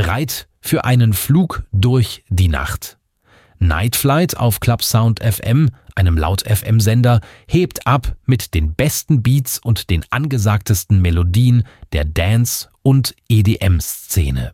Bereit für einen Flug durch die Nacht. Night Flight auf Club Sound FM, einem Laut-FM-Sender, hebt ab mit den besten Beats und den angesagtesten Melodien der Dance- und EDM-Szene.